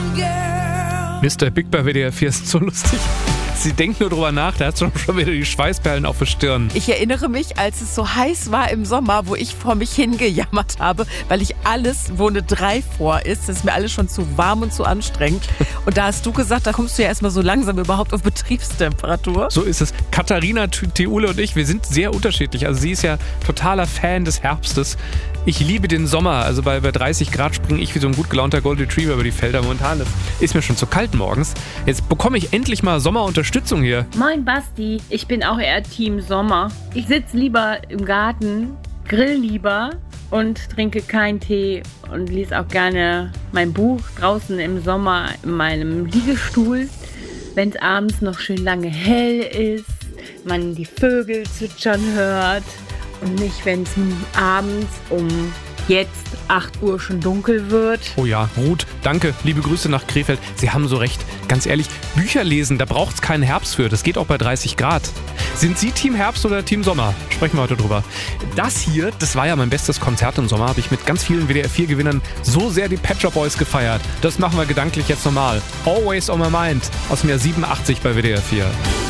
Mr. Big bei WDR 4 ist so lustig. Sie denkt nur drüber nach, da hat schon wieder die Schweißperlen auf der Stirn. Ich erinnere mich, als es so heiß war im Sommer, wo ich vor mich hingejammert habe, weil ich alles, wo eine 3 vor ist, das ist mir alles schon zu warm und zu anstrengend. Und da hast du gesagt, da kommst du ja erstmal so langsam überhaupt auf Betriebstemperatur. So ist es. Katharina Theule und ich, wir sind sehr unterschiedlich. Also sie ist ja totaler Fan des Herbstes. Ich liebe den Sommer. Also bei 30 Grad springe ich wie so ein gut gelaunter Golden Retriever über die Felder. Momentan das ist mir schon zu kalt morgens. Jetzt bekomme ich endlich mal Sommerunterstützung hier. Moin Basti, ich bin auch eher Team Sommer. Ich sitze lieber im Garten, grill lieber und trinke keinen Tee und lese auch gerne mein Buch draußen im Sommer in meinem Liegestuhl. Wenn es abends noch schön lange hell ist, man die Vögel zwitschern hört und nicht, wenn es abends um jetzt 8 Uhr schon dunkel wird. Oh ja, Ruth, danke. Liebe Grüße nach Krefeld. Sie haben so recht. Ganz ehrlich, Bücher lesen, da braucht es keinen Herbst für. Das geht auch bei 30 Grad. Sind Sie Team Herbst oder Team Sommer? Sprechen wir heute drüber. Das hier, das war ja mein bestes Konzert im Sommer. Habe ich mit ganz vielen WDR 4-Gewinnern so sehr die Pet Shop Boys gefeiert. Das machen wir gedanklich jetzt nochmal. Always on my mind. Aus dem Jahr 87 bei WDR 4.